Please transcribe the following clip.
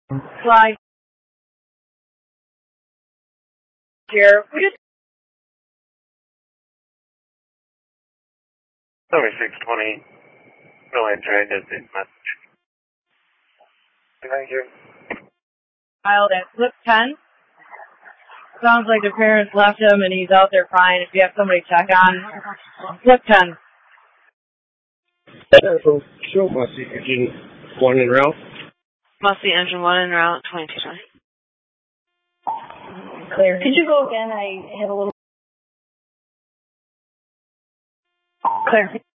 Fly here. We just Over 620, really trying this message. Thank you. filed at Flip 10. Sounds like the parents left him and he's out there crying. If you have somebody check on Flip 10. Show Musty Engine 1 en route. Musty Engine 1 en route, 2220. Clear. Could you go again? I had a little... Clear.